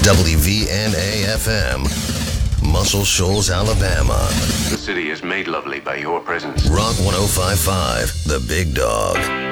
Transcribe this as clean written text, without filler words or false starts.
WVNA-FM, Muscle Shoals, Alabama. The city is made lovely by your presence. Rock 105.5, The Big Dog.